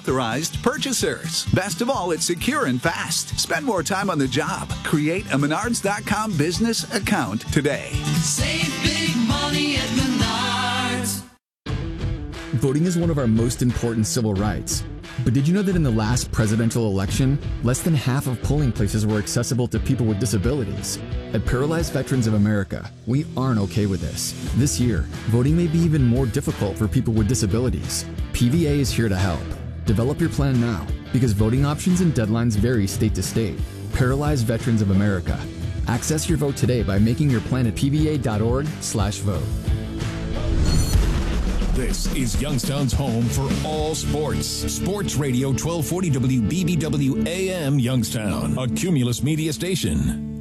authorized purchasers. Best of all, it's secure and fast. Spend more time on the job. Create a Menards.com business account today. Save big money at Menards. Voting is one of our most important civil rights. But did you know that in the last presidential election, less than half of polling places were accessible to people with disabilities? At Paralyzed Veterans of America, we aren't okay with this. This year, voting may be even more difficult for people with disabilities. PVA is here to help. Develop your plan now, because voting options and deadlines vary state to state. Paralyzed Veterans of America. Access your vote today by making your plan at pva.org/vote. This is Youngstown's home for all sports. Sports Radio 1240 WBBW AM Youngstown, a Cumulus media station.